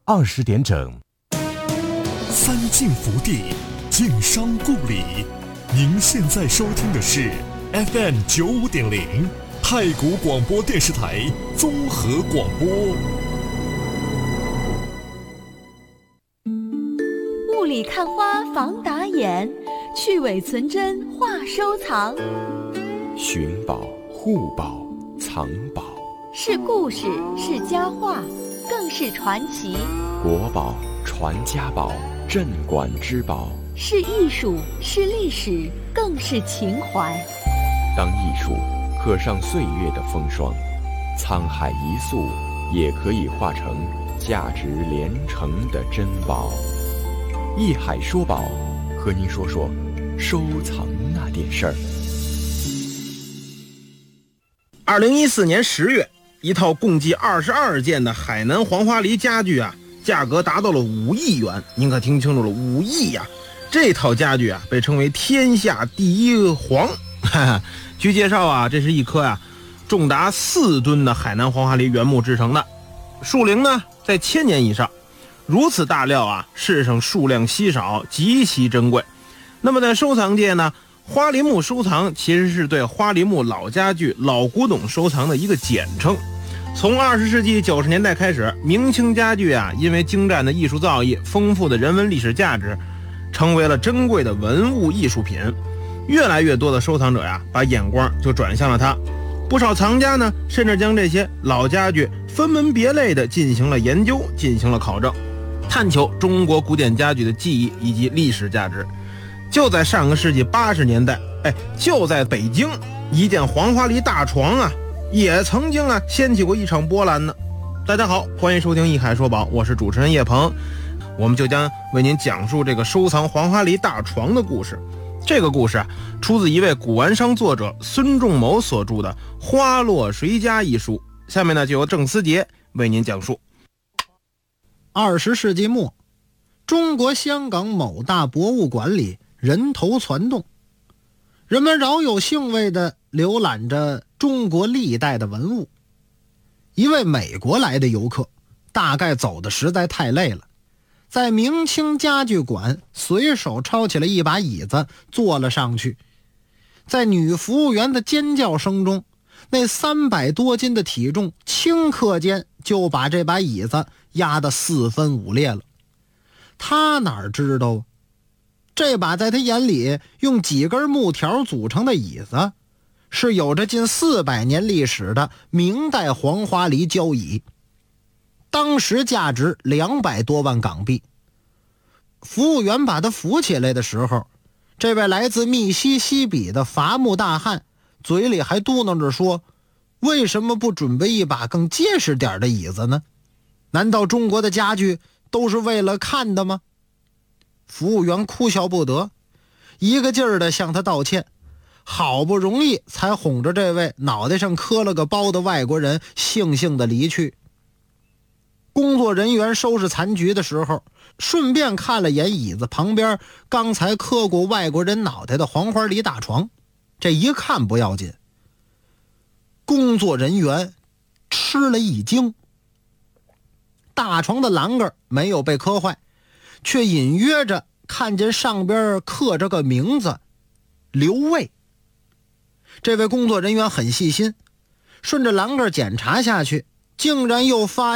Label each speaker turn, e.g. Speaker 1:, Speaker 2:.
Speaker 1: 20点整。
Speaker 2: 三晋福地，晋商故里。您现在收听的是 FM 95.0太谷广播电视台综合广播。
Speaker 3: 雾里看花防打眼，去伪存真话收藏。
Speaker 4: 寻宝、护宝、藏宝，
Speaker 3: 是故事，是佳话，更是传奇。
Speaker 4: 国宝、传家宝、镇馆之宝，
Speaker 3: 是艺术，是历史，更是情怀。
Speaker 4: 当艺术刻上岁月的风霜，沧海一粟也可以化成价值连城的珍宝。艺海说宝，和您说说收藏那点事儿。
Speaker 5: 2014年10月，一套共计22件的海南黄花梨家具啊，价格达到了5亿元。您可听清楚了，5亿呀！这套家具啊，被称为天下第一黄。据介绍啊，这是一棵重达4吨的海南黄花梨原木制成的，树龄呢在1000年以上。如此大料啊，世上数量稀少，极其珍贵。那么在收藏界呢，花梨木收藏其实是对花梨木老家具、老古董收藏的一个简称。从20世纪90年代开始，明清家具啊，因为精湛的艺术造诣、丰富的人文历史价值，成为了珍贵的文物艺术品。越来越多的收藏者呀，把眼光就转向了它。不少藏家呢，甚至将这些老家具分门别类地进行了研究，进行了考证，探求中国古典家具的技艺以及历史价值。就在上个世纪80年代，就在北京，一件黄花梨大床啊，也曾经掀起过一场波澜呢。大家好，欢迎收听艺海说宝，我是主持人叶鹏，我们就将为您讲述这个收藏黄花梨大床的故事。这个故事出自一位古玩商作者孙仲谋所著的《花落谁家》一书。下面呢，就由郑思杰为您讲述。
Speaker 6: 20世纪末，中国香港某大博物馆里人头攒动，人们饶有兴味地浏览着中国历代的文物。一位美国来的游客，大概走得实在太累了，在明清家具馆随手抄起了一把椅子坐了上去。在女服务员的尖叫声中，那300多斤的体重顷刻间就把这把椅子压得4分5裂了。他哪知道，这把在他眼里用几根木条组成的椅子，是有着近400年历史的明代黄花梨交椅，当时价值200多万港币。服务员把他扶起来的时候，这位来自密西西比的伐木大汉嘴里还嘟囔着说，为什么不准备一把更结实点的椅子呢？难道中国的家具都是为了看的吗？服务员哭笑不得，一个劲儿地向他道歉，好不容易才哄着这位脑袋上磕了个包的外国人悻悻地离去。工作人员收拾残局的时候，顺便看了眼椅子旁边刚才磕过外国人脑袋的黄花梨大床，这一看不要紧，工作人员吃了一惊。大床的栏杆没有被磕坏，却隐约着看见上边刻着个名字，刘卫。这位工作人员很细心，顺着栏杆检查下去，竟然又发